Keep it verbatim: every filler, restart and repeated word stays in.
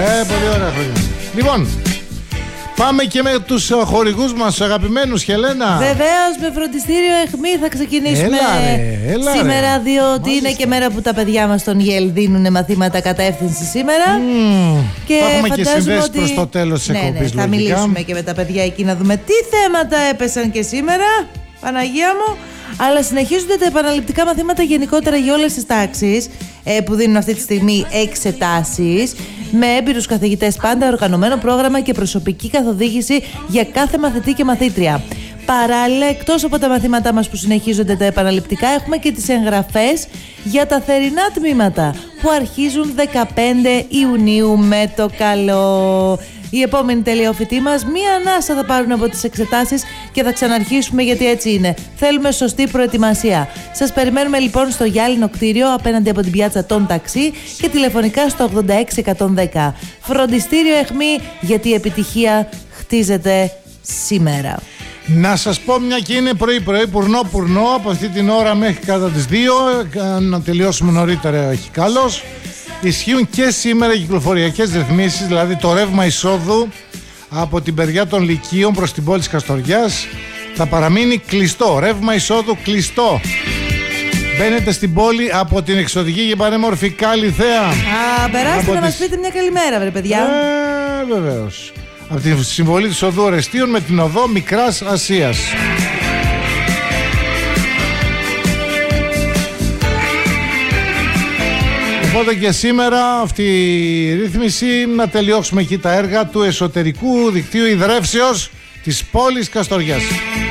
Ε, πολύ ωραία χρόνια. Λοιπόν, πάμε και με τους χορηγούς μας, τους αγαπημένους, Χελένα. Βεβαίως, με φροντιστήριο Αιχμή θα ξεκινήσουμε έλα ρε, έλα σήμερα, ρε. διότι Μάλιστα. είναι και μέρα που τα παιδιά μας στον ΙΕΛ δίνουν μαθήματα κατεύθυνση σήμερα. Mm. Και θα έχουμε και συνδέσεις ότι... προς το τέλος της ναι, εκπομπής, ναι, θα λογικά. μιλήσουμε και με τα παιδιά εκεί να δούμε τι θέματα έπεσαν και σήμερα, Παναγία μου. Αλλά συνεχίζονται τα επαναληπτικά μαθήματα γενικότερα για όλες τις τάξεις ε, που δίνουν αυτή τη στιγμή εξετάσεις, με έμπειρους καθηγητές πάντα, οργανωμένο πρόγραμμα και προσωπική καθοδήγηση για κάθε μαθητή και μαθήτρια. Παράλληλα, εκτός από τα μαθήματά μας που συνεχίζονται τα επαναληπτικά, έχουμε και τις εγγραφές για τα θερινά τμήματα που αρχίζουν δεκαπέντε Ιουνίου με το καλό. Οι επόμενοι τελειοφοιτοί μας μία ανάσα θα πάρουν από τις εξετάσεις και θα ξαναρχίσουμε, γιατί έτσι είναι. Θέλουμε σωστή προετοιμασία. Σας περιμένουμε λοιπόν στο γυάλινο κτίριο απέναντι από την πιάτσα των ταξί και τηλεφωνικά στο ογδόντα έξι εκατόν δέκα. Φροντιστήριο Αιχμή, γιατί η επιτυχία χτίζεται σήμερα. Να σας πω, μια και είναι πρωί πρωί, πουρνό πουρνό από αυτή την ώρα μέχρι κατά τις δύο, να τελειώσουμε νωρίτερα έχει καλώς. Ισχύουν και σήμερα κυκλοφοριακές ρυθμίσεις, δηλαδή το ρεύμα εισόδου από την περιά των Λυκείων προς την πόλη της Καστοριάς θα παραμείνει κλειστό. Ρεύμα εισόδου κλειστό. Μπαίνετε στην πόλη από την εξωδική και πανέμορφη Καλιθέα. Α, περάστε από να τις... μας πείτε μια καλημέρα, βρε παιδιά. Ε, βεβαίως. Από τη συμβολή της οδού Ορεστίων με την οδό Μικράς Ασίας. Οπότε και σήμερα αυτή η ρύθμιση να τελειώσουμε εκεί τα έργα του εσωτερικού δικτύου ιδρεύσεως της πόλης Καστοριάς.